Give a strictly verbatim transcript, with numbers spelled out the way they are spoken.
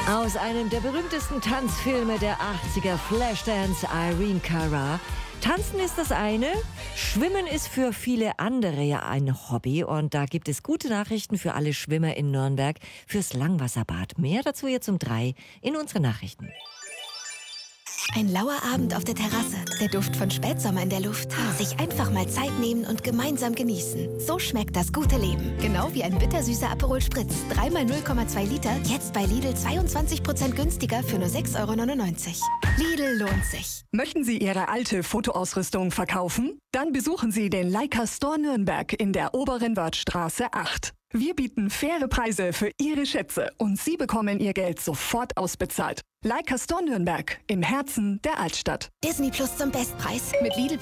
Aus einem der berühmtesten Tanzfilme der achtziger, Flashdance, Irene Cara. Tanzen ist das eine, Schwimmen ist für viele andere ja ein Hobby. Und da gibt es gute Nachrichten für alle Schwimmer in Nürnberg fürs Langwasserbad. Mehr dazu jetzt um drei in unseren Nachrichten. Ein lauer Abend auf der Terrasse, der Duft von Spätsommer in der Luft. Sich einfach mal Zeit nehmen und gemeinsam genießen. So schmeckt das gute Leben. Genau wie ein bittersüßer Aperol Spritz. Dreimal null Komma zwei Liter, jetzt bei Lidl zweiundzwanzig Prozent günstiger für nur sechs Euro neunundneunzig. Lidl lohnt sich. Möchten Sie Ihre alte Fotoausrüstung verkaufen? Dann besuchen Sie den Leica Store Nürnberg in der Oberen Wörthstraße acht. Wir bieten faire Preise für Ihre Schätze und Sie bekommen Ihr Geld sofort ausbezahlt. Leica Store Nürnberg im Herzen der Altstadt. Disney Plus zum Bestpreis. Mit Lidl